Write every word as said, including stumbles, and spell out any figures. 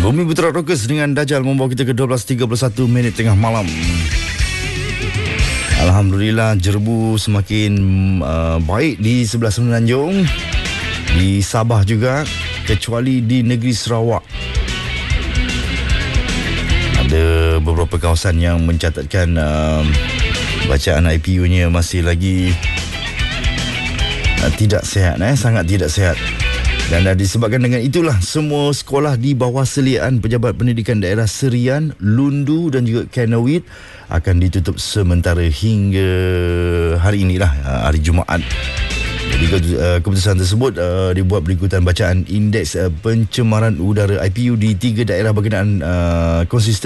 Bumi Putra Rockers dengan Dajjal membawa kita ke dua belas tiga puluh satu minit tengah malam. Alhamdulillah, jerbu semakin uh, baik di sebelah Semenanjung, di Sabah juga, kecuali di negeri Sarawak. Ada beberapa kawasan yang mencatatkan uh, bacaan I P U-nya masih lagi uh, tidak sihat, eh, sangat tidak sihat. Dan uh, disebabkan dengan itulah, semua sekolah di bawah seliaan Pejabat Pendidikan Daerah Serian, Lundu dan juga Kanawit akan ditutup sementara hingga hari inilah, uh, hari Jumaat. Jadi uh, keputusan tersebut uh, dibuat berikutan bacaan indeks uh, pencemaran udara I P U di tiga daerah berkenaan uh, konsisten